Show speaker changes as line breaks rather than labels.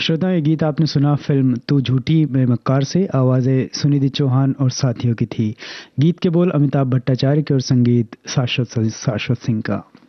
श्रोताओं, ये गीत आपने सुना फिल्म तू झूठी में मक्कार से। आवाज़ें सुनिधि चौहान और साथियों की थी। गीत के बोल अमिताभ भट्टाचार्य के और संगीत शाश्वत शाश्वत सिंह का।